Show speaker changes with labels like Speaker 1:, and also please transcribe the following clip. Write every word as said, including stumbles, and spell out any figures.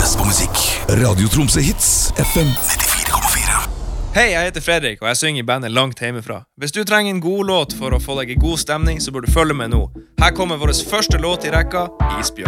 Speaker 1: Best på musikk. Radio Tromsø Hits, F M nittifire komma fire.
Speaker 2: Hei, jeg heter Fredrik, og jeg synger i bandet Langt hjemmefra. Hvis du trenger en god låt for å få deg i god stemning, så bør du følge med nå. Her kommer vår første låt i rekka, Isbjørn.